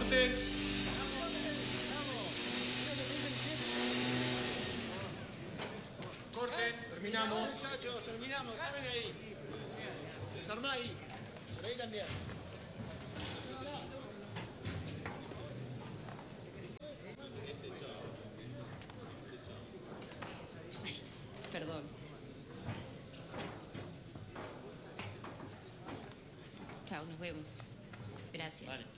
Corten. Corten, terminamos. Muchachos, terminamos, salen ahí. Desarmá ahí. Por ahí también. Perdón. Chao, nos vemos. Gracias. Vale.